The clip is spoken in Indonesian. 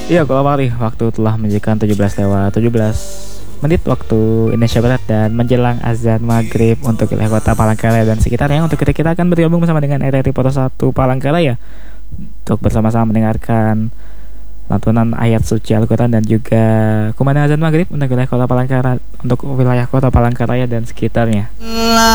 Iya, kalau Fahri, waktu telah menunjukkan 17 lewat 17 menit waktu Indonesia Barat dan menjelang azan maghrib untuk wilayah kota Palangkaraya dan sekitarnya. Untuk kita akan bergabung bersama dengan RRI Poto 1 Palangkaraya untuk bersama-sama mendengarkan lantunan ayat suci Al-Quran dan juga kumandang azan maghrib untuk wilayah kota Palangkaraya dan sekitarnya.